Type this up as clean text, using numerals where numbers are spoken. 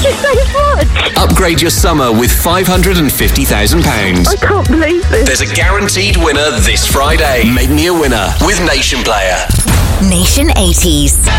you so much. Upgrade your summer with £550,000. I can't believe this. There's a guaranteed winner this Friday. Make me a winner with Nation Player. Nation 80s.